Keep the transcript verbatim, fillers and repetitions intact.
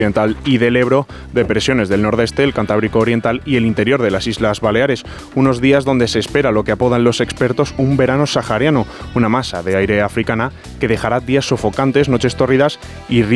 Oriental y del Ebro, depresiones del nordeste, el Cantábrico Oriental y el interior de las Islas Baleares. Unos días donde se espera lo que apodan los expertos un verano sahariano, una masa de aire africana que dejará días sofocantes, noches tórridas y